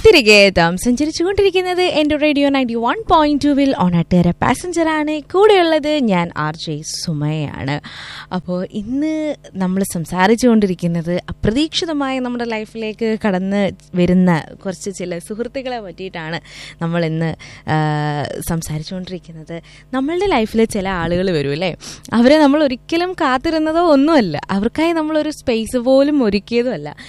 തിരികെ എത്താം. സഞ്ചരിച്ചുകൊണ്ടിരിക്കുന്നത് എൻ്റെ റേഡിയോ 91.2 ഓണാട്ടുകര പാസഞ്ചറാണ്. കൂടെയുള്ളത് ഞാൻ RJ സുമയാണ്. അപ്പോൾ ഇന്ന് നമ്മൾ സംസാരിച്ചുകൊണ്ടിരിക്കുന്നത് അപ്രതീക്ഷിതമായി നമ്മുടെ ലൈഫിലേക്ക് കടന്ന് വരുന്ന കുറച്ച് ചില സുഹൃത്തുക്കളെ പറ്റിയിട്ടാണ് നമ്മൾ ഇന്ന് സംസാരിച്ചുകൊണ്ടിരിക്കുന്നത്. നമ്മളുടെ ലൈഫിൽ ചില ആളുകൾ വരും അല്ലേ, അവരെ നമ്മൾ ഒരിക്കലും കാത്തിരുന്നതോ ഒന്നുമല്ല, അവർക്കായി നമ്മളൊരു സ്പേസ് പോലും ഒരുക്കിയതുമല്ല.